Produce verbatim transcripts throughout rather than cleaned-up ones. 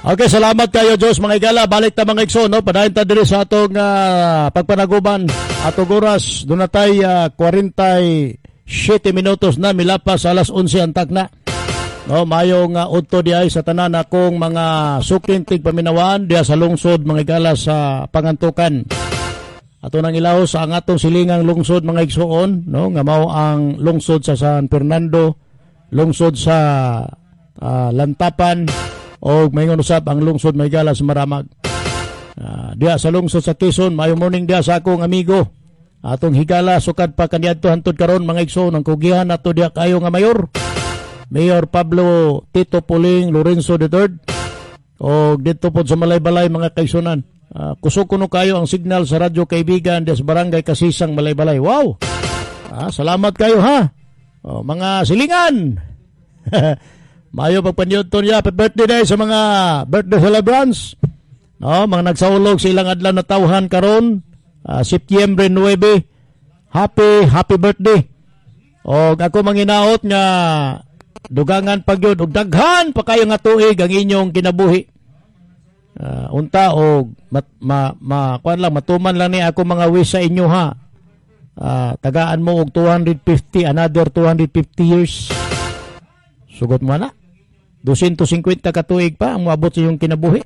Okay, salamat kayo Diyos mga igala. Balik ta mga igso, no? Padayon ta diri sa atong uh, pagpanaguban. Atong oras, doon na tayo uh, forty-seven minutos na milapas alas eleven ang takna. No, mayong uh, udto di ay sa tanan akong mga suklintig paminawan diya sa lungsod mga igala sa Pangantukan. Ato nang ilaw sa ang atong silingang lungsod mga igsoon, no? Nga mao ang lungsod sa San Fernando, lungsod sa uh, Lantapan, o mayingon usab ang lungsod may gala sa Maramag. Uh, diya sa lungsod sa Quezon, mayo morning diya sa akong amigo. Atong higala sukad pa kaniadto hantud karon mga igsoon ang kugihan nato diya kayo nga mayor. Mayor Pablo Tito Puling Lorenzo the third. O dito po sa Malaybalay mga kaigsunan. Uh, kusog kuno kayo ang signal sa radyo kaibigan diya sa barangay Kasisang Malaybalay. Wow. Ah, salamat kayo ha. O, mga silingan. Mayo pagpanyod to niya, happy birthday day sa mga birthday celebrants. No, mga nagsaulog sa ilang adlaw na tawhan karon, uh, September nine. Happy happy birthday. O ako manginaot nga dugangan pagyud og daghan pa kayo nga tuig ang inyong kinabuhi. Uh, unta og mat, ma, ma kuan lang matuman lang ni ako mga wish sa inyo ha. Uh, tagaan mo og two hundred fifty, another two hundred fifty years. Sugot mo na. two hundred fifty ka tuig pa ang moabot sa iyong kinabuhi.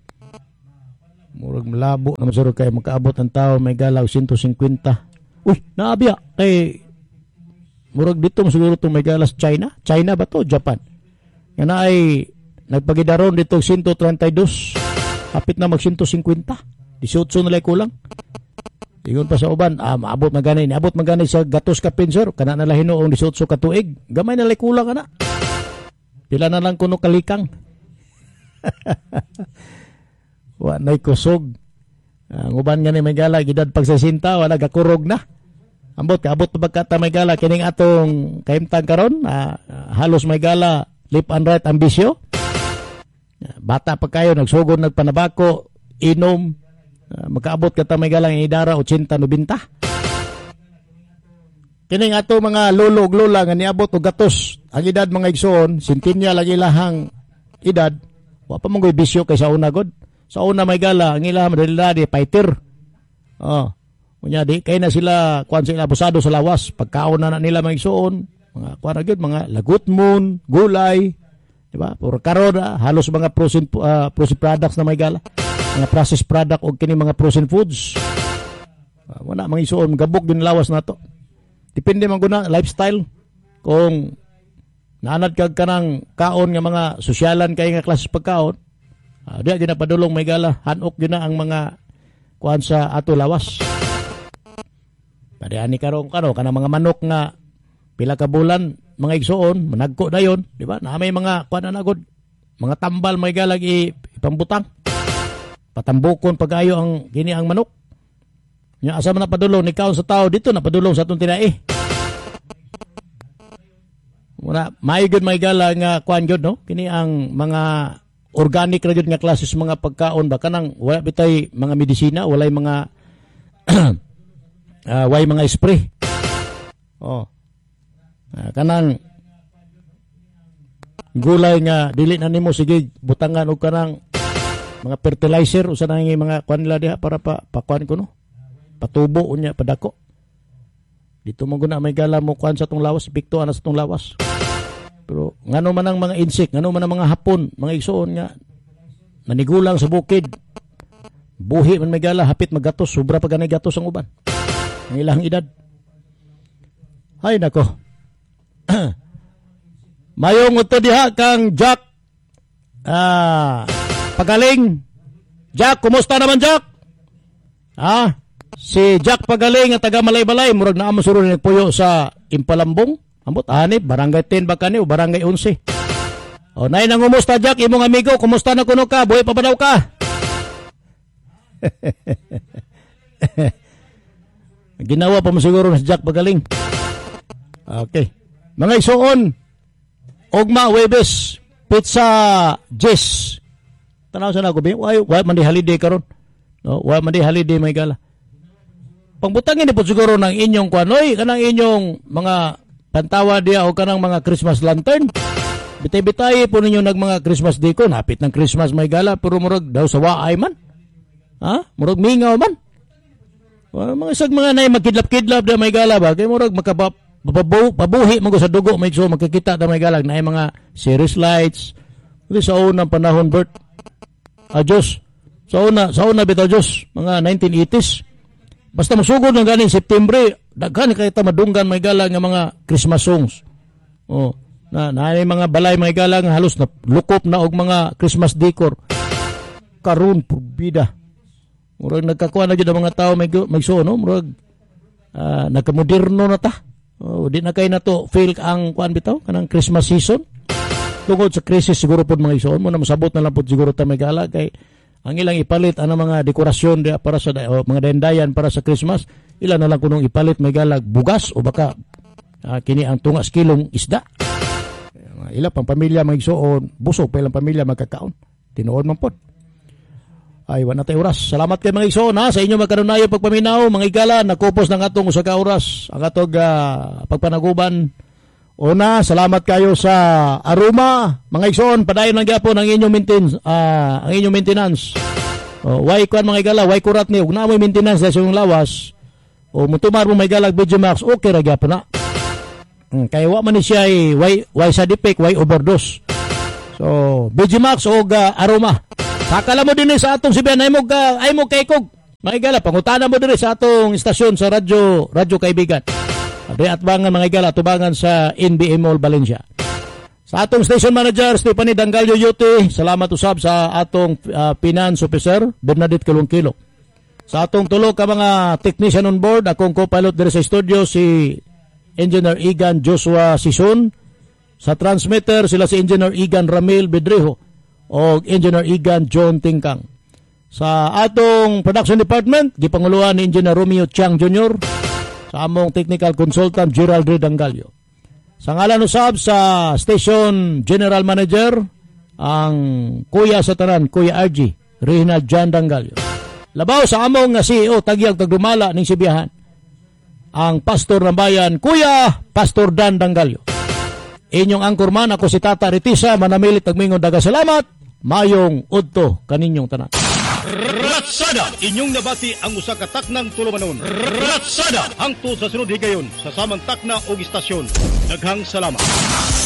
Murag malabo naman suro kay makaabot ang tao may galaw one hundred fifty. Uy, naabya kay murag dito siguro itong may galas China. China ba to? Japan. Nga na ay nagpagidaron dito one hundred thirty-two. Hapit na mag one hundred fifty. eighteen na lang kulang. Ingon pa sa uban, ah, maabot magani. Naabot magani sa gatos ka pinsor. Kana na lang hinuong eighteen ka tuig. Gamay na lang kulang na. Pila na lang kuno kalikang. Wa nay kusog. Ang uban nga ni may gala gidad pag sesenta wala gakurog na. Ambot kaabot pagkata may gala kining atong kahimtang karon, uh, halos may gala lip and right ambisyo. Bata pa kayo nagsugod nagpanabako, inom, uh, makaabot kata may gala ng idara eighty ninety. Kining ato mga lolo ug lola nga niabot og gatos ang edad mga igsoon, sintinya lang ilahang edad, wa pa manggoy bisyo kay sa una god. Sa una may gala ang ilang madaliladi fighter. Oh, unya di kay na sila kuan sila abusado sa lawas, pagkaon na, na nila mga igsoon, mga kuan ra gyud mga lagutmon, gulay, di ba? Puro karon halos mga frozen uh, frozen products na may gala. Mga processed product og kini mga frozen foods. Uh, wala mga igsoon gabog din lawas nato. Depende man guna lifestyle kung naanad kag kanang kaon nga mga sosyalan kay nga klase pagkaon, uh, diya gina padulong may gala hanok gina ang mga kuan sa ato lawas. Pare ani karon kano kanang mga manok nga pila ka bulan mga igsoon managko dayon, di ba? Na may mga kuan na nagod mga tambal may gala ipambutang. Patambukon pagayo ang kini ang manok. Nya asa man napadulong ni kaon sa tao dito napadulong sa atong tinai. Muna may good may gala nga kuan gyud no. Kini ang mga organic ra gyud nga klase sa mga pagkaon ba kanang wala bitay mga medisina, walay mga uh, way mga spray. Oh. Uh, kanang gulay nga dili na nimo sige butangan og kanang mga fertilizer usa na mga kuan nila diha para pa pakuan ko no. Patubo unya padako. Dito mo guna may gala mo kuan sa tong lawas, epekto ana sa tong lawas. Pero ngano man ang mga insect, ngano man ang mga hapon, mga igsoon nga nanigulang sa bukid. Buhi man may gala hapit magatos, sobra pa ganay gatos ang uban. Ang ilang edad. Hay nako. Mayong uto diha kang Jack. Ah, Pagaling. Jack, kumusta naman Jack? Ah, si Jack Pagaling nga taga Malaybalay murag naa mo suro ni puyo sa Impalambong. Ambot ani barangay ten ba kani o barangay eleven. O nay nang kumusta Jack imong amigo, kumusta na kuno ka? Buhay pa ba daw ka? Ginawa pa mo siguro si Jack Pagaling. Okay. Mga igsoon, Ogma Webes, Pizza Jess. Tanaw sa na ko bi, why why man di holiday karon? No, why man di holiday may gala. Pangbutangin ni po siguro ng inyong kuanoy, kanang inyong mga pantawa diya o kanang mga Christmas lantern. Bitay-bitay po ninyo nag mga Christmas day ko, napit ng Christmas may gala, pero murag daw sa waay man. Ha? Murag mingaw man. Uh, mga isag mga nay magkidlap-kidlap da may gala ba, kay murag makabap pabuhi pabuhi man ko sa dugo may so makikita da may galag na mga series lights. Dili sa unang panahon Bert. Ah, Diyos. Sa una, sa una bitaw Diyos, mga nineteen eighties. Basta masugod ng ganing September, daghan kay ta madunggan may gala nga mga Christmas songs. Oh, na na mga balay may gala nga halos na lukop na og mga Christmas decor. Karon purbida. Murag nagkakuha na gyud ang mga tao may may so no, murag uh, nagkamoderno na ta. Oh, di na kay nato feel ang kuan bitaw kanang Christmas season. Tungod sa krisis siguro pod mga igsoon mo na masabot na lang pod siguro ta may gala kay ang ilang ipalit ano mga dekorasyon dia para sa o, mga dendayan para sa Christmas, ilan na lang kunong ipalit may galag bugas o baka uh, kini ang tungas kilong isda. Ila pang pamilya mga igsoon, busog pa ilang pamilya magkakaon. Tinuod man pod. Ay, wala tayo oras. Salamat kay mga igsoon ha, sa inyo magkanunayo pagpaminaw, mga igala, nakupos ng atong usa ka oras, ang atong uh, pagpanaguban. Una, salamat kayo sa aroma, mga igsoon, padayon lang gyapon ang inyong maintenance, uh, ang inyong maintenance. O, why kuan mga igala, why kurat ni, ug na mo maintenance sa inyong lawas. O mutumar mo mga igala Video Max, okay ra gyapon na. Hmm, kaya wa man ni siya ay why why side effect, why overdose. So, Video Max o uh, aroma. Sakala mo din sa atong sibiyan ay mo ka ay mo kay kog. Mga igala pangutana mo din sa atong istasyon sa radyo radyo kaibigan. Adi atbangan mga igala tubangan sa N B A Mall Valencia. Sa atong station manager Stephanie Dangalyo Yuti, salamat usab sa atong uh, finance officer Bernadette Calungkilo. Sa atong tulo ka mga technician on board, akong co-pilot diri sa studio si Engineer Igan Joshua Sison. Sa transmitter sila si Engineer Igan Ramil Bedrejo o Engineer Igan John Tingkang. Sa atong production department, gipanguluhan ni Engineer Romeo Chiang Junior Sa among technical consultant Gerald Dangalyo. Sa ngalan usab sa station general manager, ang kuya sa tanan, Kuya R G, Reginald John Dangalyo. Labaw sa among C E O, tagyag tagdumala ning sibiyahan, ang pastor ng bayan, Kuya Pastor Dan Dangalyo. Inyong angkorman, ako si Tata Ritisa, manamilit tagmingon daga salamat. Mayong udto kaninyong tanan. Ratsada! Inyong nabati ang usa ka taknang tulumanon. Ratsada! Hangtod sa sunod higayon sa samang takna o istasyon. Daghang salamat.